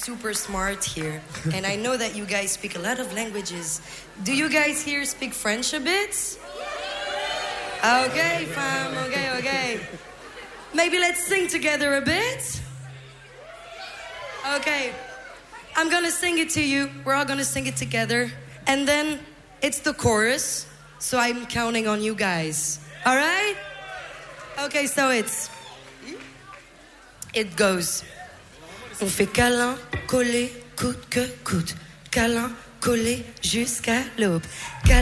super smart here, and I know that you guys speak a lot of languages. Do you guys here speak French a bit? Okay, fam, okay. Maybe let's sing together a bit? Okay. I'm gonna sing it to you. We're all gonna sing it together. And then it's the chorus, so I'm counting on you guys. All right? Okay, so it goes. On fait câlin, collé, coûte que coûte. Câlin, collé jusqu'à l'aube.